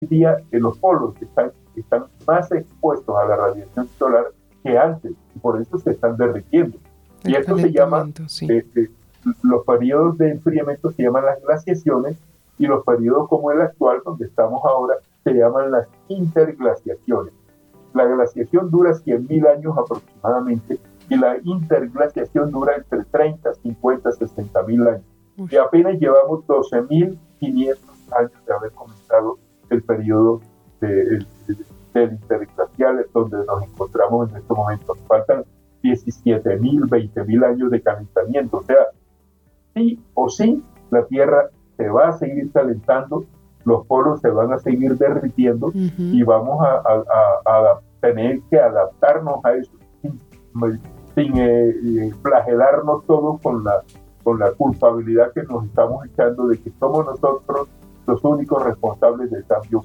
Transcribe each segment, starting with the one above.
día los polos están más expuestos a la radiación solar que antes, y por eso se están derritiendo. Y esto se llama, Sí. los periodos de enfriamiento se llaman las glaciaciones, y los periodos como el actual, donde estamos ahora, se llaman las interglaciaciones. La glaciación dura 100.000 años aproximadamente, y la interglaciación dura entre 30, 50, 60.000 años. Uy. Y apenas llevamos 12.500 años de haber comenzado el periodo del interglacial, donde nos encontramos en estos momentos. Faltan 17.000, 20.000 años de calentamiento. O sea, sí o sí, la Tierra se va a seguir calentando, los polos se van a seguir derritiendo, y vamos a tener que adaptarnos a eso sin flagelarnos todos con la culpabilidad que nos estamos echando de que somos nosotros los únicos responsables del cambio.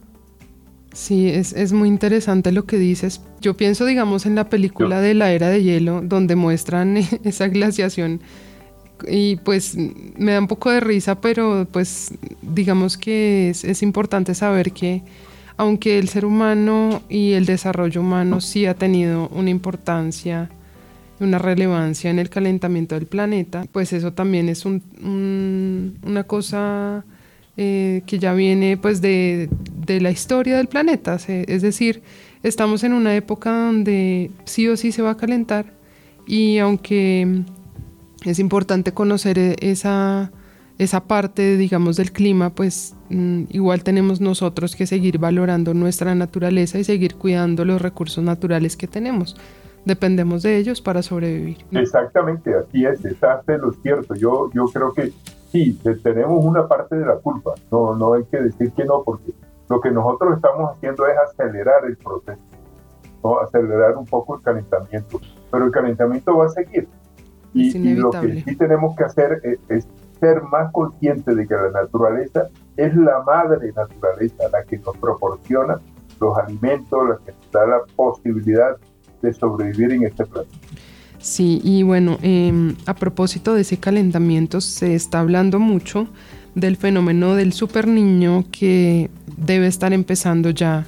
Sí, es muy interesante lo que dices. Yo pienso, digamos, en la película de la Era de Hielo, donde muestran esa glaciación, y pues me da un poco de risa, pero pues digamos que es importante saber que aunque el ser humano y el desarrollo humano sí ha tenido una importancia, una relevancia en el calentamiento del planeta, pues eso también es una cosa que ya viene pues de la historia del planeta. Es decir, estamos en una época donde sí o sí se va a calentar, y aunque es importante conocer esa parte, digamos, del clima, pues igual tenemos nosotros que seguir valorando nuestra naturaleza y seguir cuidando los recursos naturales que tenemos. Dependemos de ellos para sobrevivir. Exactamente, así es, exacto, lo cierto. Yo creo que sí, tenemos una parte de la culpa, no hay que decir que no, porque lo que nosotros estamos haciendo es acelerar el proceso, ¿no? Acelerar un poco el calentamiento, pero el calentamiento va a seguir. Y lo que sí tenemos que hacer es ser más conscientes de que la naturaleza es la madre naturaleza, la que nos proporciona los alimentos, la que nos da la posibilidad de sobrevivir en este planeta. Sí, y bueno, a propósito de ese calentamiento, se está hablando mucho del fenómeno del superniño, que debe estar empezando ya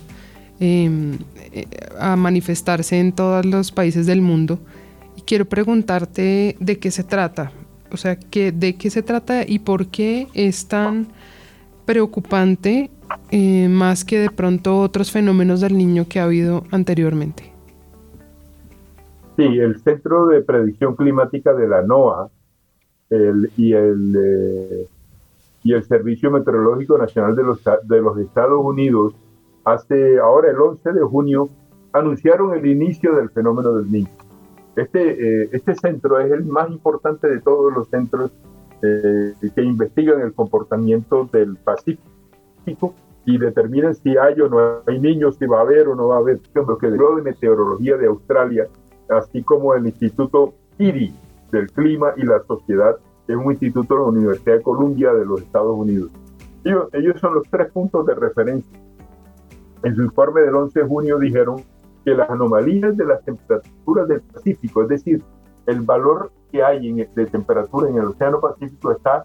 a manifestarse en todos los países del mundo. Y quiero preguntarte de qué se trata, o sea, de qué se trata y por qué es tan preocupante, más que de pronto otros fenómenos del niño que ha habido anteriormente. Sí, el Centro de Predicción Climática de la NOAA y el Servicio Meteorológico Nacional de los Estados Unidos, ahora el 11 de junio, anunciaron el inicio del fenómeno del Niño. Este centro es el más importante de todos los centros que investigan el comportamiento del Pacífico y determinan si hay o no hay niños, si va a haber o no va a haber. Lo que el Bureau de Meteorología de Australia, así como el Instituto IRI del Clima y la Sociedad, que es un instituto de la Universidad de Columbia de los Estados Unidos. Ellos son los 3 puntos de referencia. En su informe del 11 de junio dijeron que las anomalías de las temperaturas del Pacífico, es decir, el valor que hay de temperatura en el Océano Pacífico, está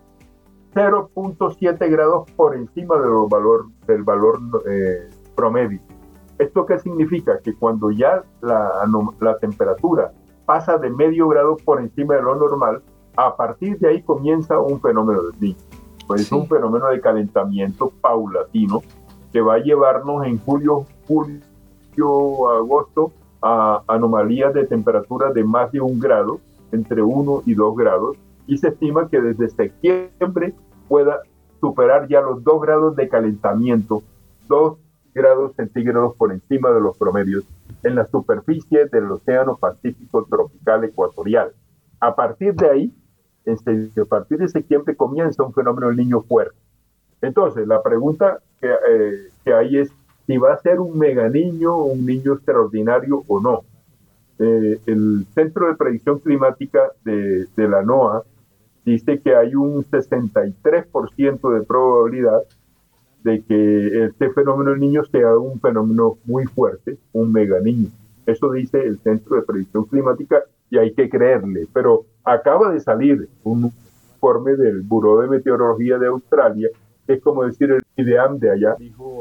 0.7 grados por encima del valor promedio. ¿Esto qué significa? Que cuando ya la temperatura pasa de medio grado por encima de lo normal, a partir de ahí comienza un fenómeno del Niño. Pues es un fenómeno de calentamiento paulatino que va a llevarnos en julio, agosto, a anomalías de temperatura de más de 1 grado, entre 1 y 2 grados, y se estima que desde septiembre pueda superar ya los 2 grados de calentamiento, 2 grados centígrados por encima de los promedios en la superficie del Océano Pacífico tropical ecuatorial. A partir de ahí, a partir de septiembre, comienza un fenómeno del Niño fuerte. Entonces, la pregunta que hay es si va a ser un mega niño o un niño extraordinario o no. El Centro de Predicción Climática de la NOAA dice que hay un 63% de probabilidad de que este fenómeno del Niño sea un fenómeno muy fuerte, un mega niño. Eso dice el Centro de Predicción Climática y hay que creerle. Pero acaba de salir un informe del Buró de Meteorología de Australia, que es como decir el IDEAM de allá, dijo